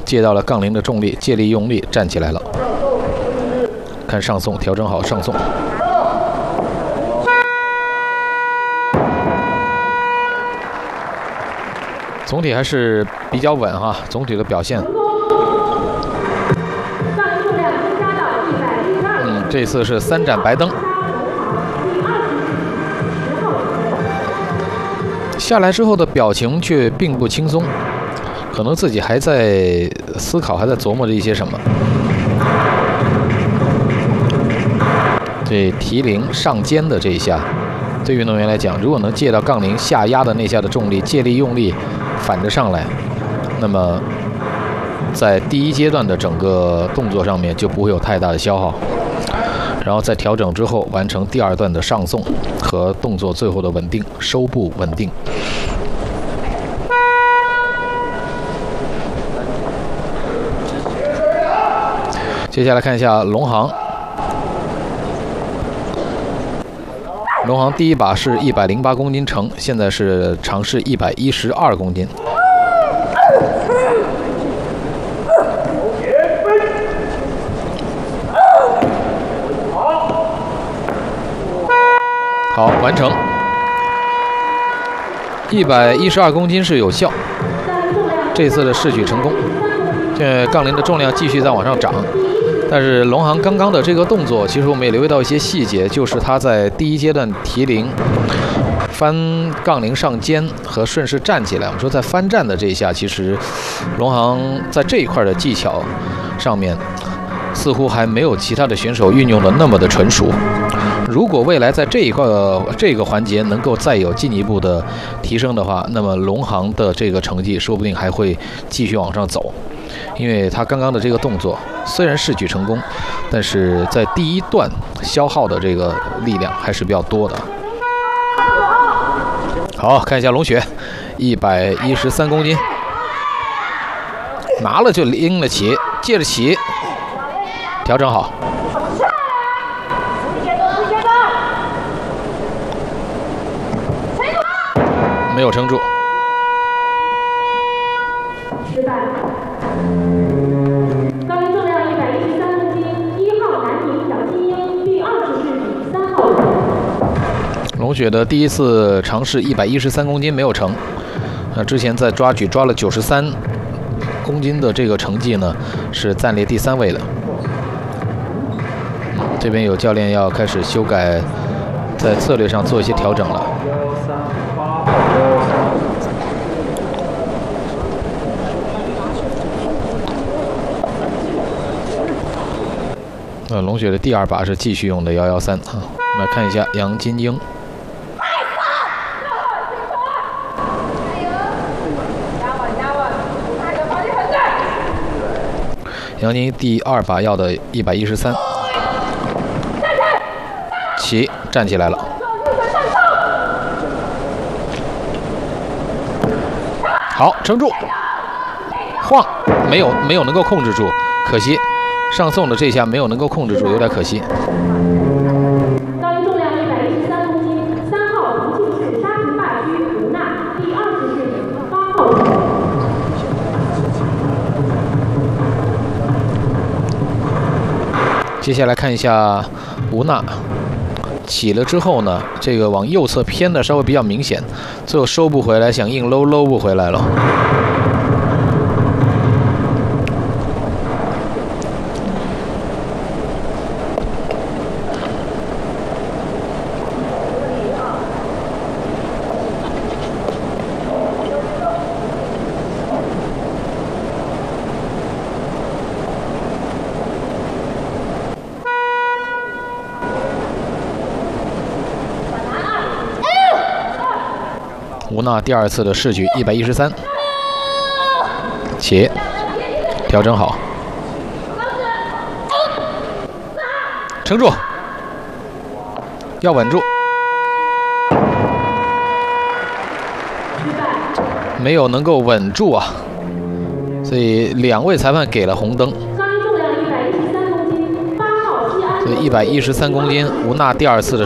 借到了杠铃的重力，借力用力站起来了。看上送，调整好上送。总体还是比较稳哈，总体的表现。这次是3盏白灯。下来之后的表情却并不轻松，可能自己还在思考，还在琢磨着一些什么。这提铃上肩的这一下，对运动员来讲，如果能借到杠铃下压的那下的重力，借力用力反着上来，那么在第一阶段的整个动作上面就不会有太大的消耗。然后在调整之后，完成第2段的上送和动作最后的稳定收步稳定。接下来看一下龙航。龙航第一把是108公斤成，现在是尝试112公斤。好，完成。112公斤是有效，这次的试举成功。这杠铃的重量继续在往上涨，但是龙航刚刚的这个动作，其实我们也留意到一些细节，就是他在第一阶段提铃、翻杠铃上肩和顺势站起来。我们说在翻站的这一下，其实龙航在这一块的技巧上面，似乎还没有其他的选手运用的那么的纯熟。如果未来在这个环节能够再有进一步的提升的话，那么龙航的这个成绩说不定还会继续往上走。因为他刚刚的这个动作虽然试举成功，但是在第一段消耗的这个力量还是比较多的。好，看一下龙雪，113公斤，拿了就拎了起，接着起，调整好。没有撑住。 失败。杠铃重量113公斤，1号男名杨金英，第20试举3号。 龙雪的第一次尝试113公斤没有成，之前在抓举抓了93公斤的这个成绩呢，是暂列第3位的。这边有教练要开始修改，在策略上做一些调整了。龙雪的第2把是继续用的113啊。我们来看一下杨金英。杨金英第2把要的113，起，站起来了。好，撑住，晃，没有能够控制住，可惜。上送的这下没有能够控制住，有点可惜。 杠铃重量113公斤，3号重庆市沙坪坝区吴娜，第20试举8号。 接下来看一下吴娜起了之后呢，这个往右侧偏的稍微比较明显，最后收不回来，想硬搂不回来了。吴娜第2次的试举113，起，调整好，撑住，要稳住，没有能够稳住啊，所以2位裁判给了红灯。 杠铃重量113公斤，8号西安。 所以113公斤，吴娜第2次的